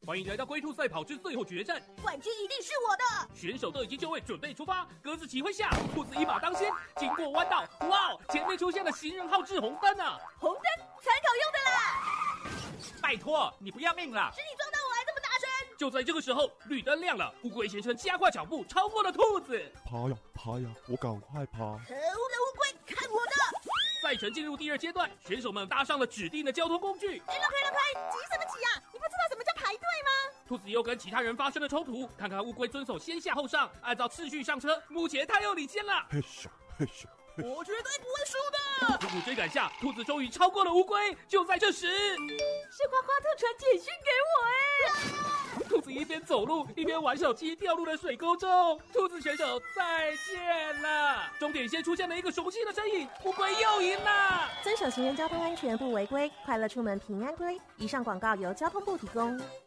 欢迎来到龟兔赛跑之最后决战， 冠军一定是我的！ 选手都已经就位，准备出发。鸽子起挥下，兔子一马当先，经过弯道，哇，前面出现了行人号志红灯啊！ 红灯参考用的啦！ 拜托，你不要命了？ 是你撞到我还这么大声！ 就在这个时候，绿灯亮了，乌龟先生加快脚步，超过了兔子。 爬呀，我赶快爬！ 可恶的乌龟，看我的！ 赛程进入第二阶段，选手们搭上了指定的交通工具。 让开！急什么急啊？你不知道什么叫排队吗？ 兔子又跟其他人发生了冲突，看看乌龟遵守先下后上，按照次序上车，目前他又领先了。 嘿咻！ 我绝对不会输的！ 苦苦追赶下，兔子终于超过了乌龟。就在这时， 是花花兔传简讯给我兔子一边走路一边玩手机，掉入了水沟中。兔子选手再见了！终点线出现了一个熟悉的身影，乌龟又赢了。 遵守行人交通安全不违规，快乐出门平安归。以上广告由交通部提供。